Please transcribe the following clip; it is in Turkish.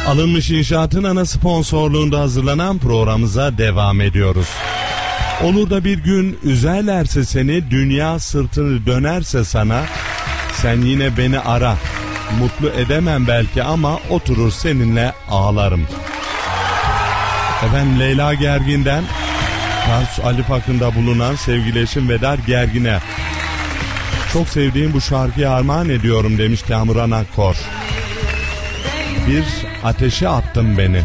Alınmış İnşaat'ın ana sponsorluğunda hazırlanan programımıza devam ediyoruz. Olur da bir gün üzerlerse seni, dünya sırtını dönerse sana, sen yine beni ara. Mutlu edemem belki ama oturur seninle ağlarım. Efendim, Leyla Gergin'den Tarsus Ali Fakı'nda bulunan sevgili eşim Vedar Gergin'e çok sevdiğim bu şarkıyı armağan ediyorum demiş Kamuran Akkor. Bir ateşe attın beni.